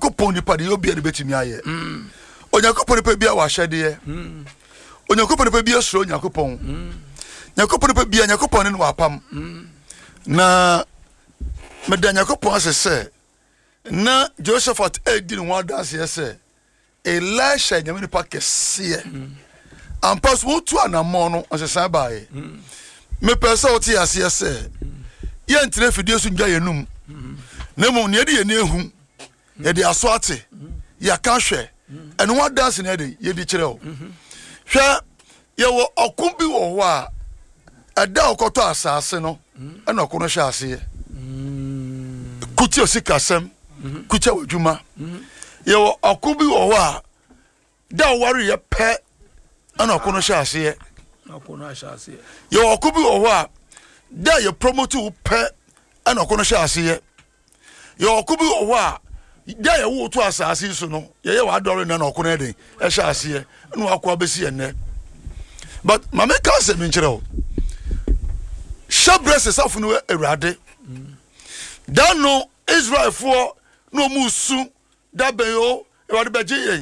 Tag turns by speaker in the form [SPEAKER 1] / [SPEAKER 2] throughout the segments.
[SPEAKER 1] Yakopon nipa de obi a de betimi aye Onyankopon nipa bia wa hyede Onyankopon nipa bia suro Yakopon Yakopon nipa bia Yakopon ne no apam na meda Yakopon asese na Josephat edi no wadanse yese Elisha nyame nipa kese ampas wo tu anamon no asesa baaye me pesa oti ase se ye ntre fidie so ndwa yenum na mo ne de ye ne ehu ye de aso ate ya ka hwe eno wa dance ne de ye di kire o hwe ye wo okun bi wo ho a ada okoto asase no ena okono hwe ase kuti osikasem kuti wadwuma ye wo okun bi wo ho a da wari ye pe ena okono hwe ase yo okubi wo a da ye promote wo pe ana okono hwe ase yo okubi wo a da ye wo to asase so no ye wa adore na okono eden e hwe ase no akwa besi enne but mama ka se mi nkire o shabrese safu no ewrade da no Israel for no musu da beyo e wa de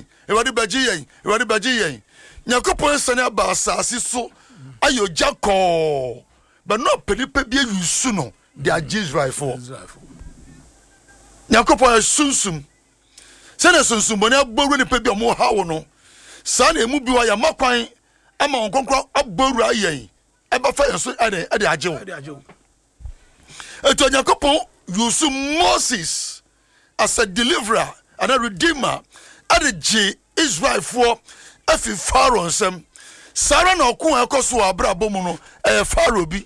[SPEAKER 1] beji yen Yakopon sene aba asase so ayo jako but no pelipe bia yusu no they are Israel for Yakopon sunsum sene sunsum boni aboru ni pe bia mo hawo no sa na emu bi wa ya makwan ama onkonkro aboru ayen e ba fa yeso ade ajewo eto Yakopon yusu Moses as a deliverer and a redeemer ade Israel for afi Pharaoh nsem Sarah na okun ekoso abrabo mu no Pharaoh bi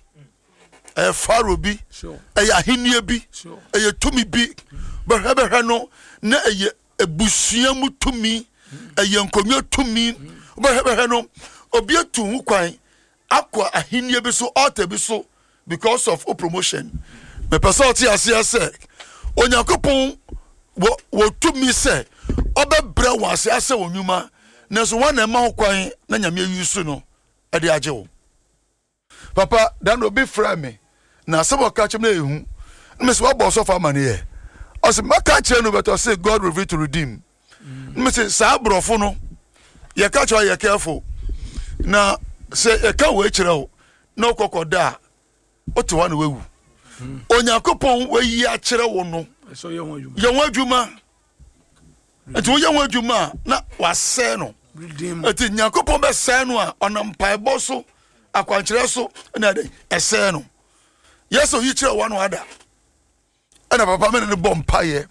[SPEAKER 1] sure ahenie bi tumi bi behebe no na ebusua mu tumi nkomyo tumi behebe no obi atu kwan akwa ahenie bi so altar bi so because of promotion me personality ase Onyankopon wo tumi se obebra wase ase wonwuma neso wana ma kwan na nyame yusu no e de ajewo papa dan obi fra me na sebo ka chem na ehu me se wabo so fa mane ye o se maka kire no beto say God reveal to redeem me se sa brofo no ye ka cho ye careful na se e ka we kire o na okokoda o to wa na wewu Onyankopon we yi a kire wo no so ye wadwuma eto ye wadwuma na wase no eti Yakopon be se no a onampa so akwankire so na de ese no yeso yi kire wa no ada ana papa me ne bompaye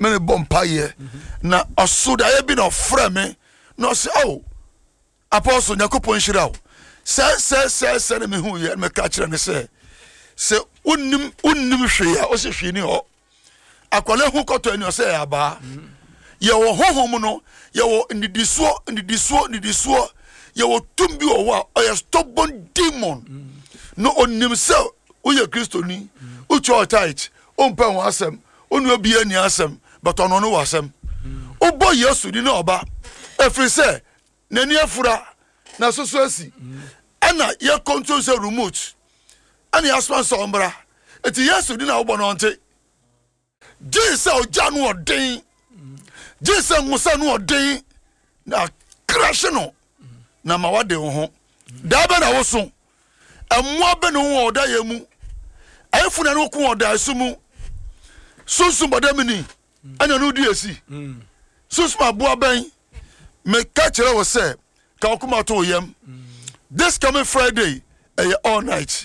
[SPEAKER 1] na osuda ye bi no fra me no se oh apostle Yakopon shirawo se ne me hu ye me ka kire ne se unnim hwe ya o se hwe ni ho akwale hu koto ani o se ya ba ye wo hohom no ye wo ndidisuo ye wo tumbi wo a ye stubborn demon no onnim se o ye Kristo ni o cho tight o mpa won asem onu obi ani asem but ono no wasem o bo Yesu di na oba efri se nani afura na soso asi ana ye control se remote ana ya sponsor ombra eti Yesu di na obo no nte Jesus o janu odin Jesus ngusa no odin na crash no na mawade ho da ba na woso amwa be no ho oda yemu ayefuna no ku oda asumu sunsun badamini anya no du esi sunsun aboa ben me ka kire wo se ka okuma to yem this coming Friday all night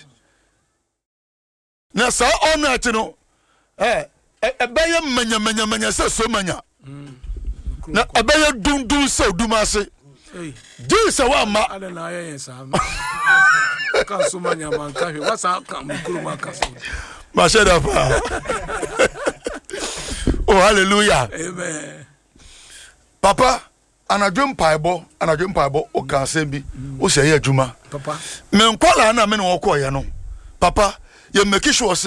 [SPEAKER 1] na sa all night no ebeye manya se so manya na ebeye dundun se odumase Jesus wa ma
[SPEAKER 2] ala na ayen sa ka so manya man ka hwe wasa ka mukuru man ka so
[SPEAKER 1] ma sheda pa oh hallelujah
[SPEAKER 2] amen
[SPEAKER 1] papa anadwem paibo o kan se bi o se ye adwuma
[SPEAKER 2] papa
[SPEAKER 1] me nkwala na me no wo ko ye no papa ye make sure